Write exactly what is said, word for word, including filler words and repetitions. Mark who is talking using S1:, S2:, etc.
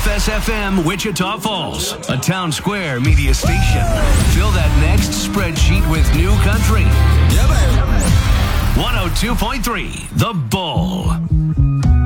S1: S F M Wichita Falls, a town square media station. Fill that next spreadsheet with new country.
S2: Yeah, baby.
S1: one oh two point three, The Bull.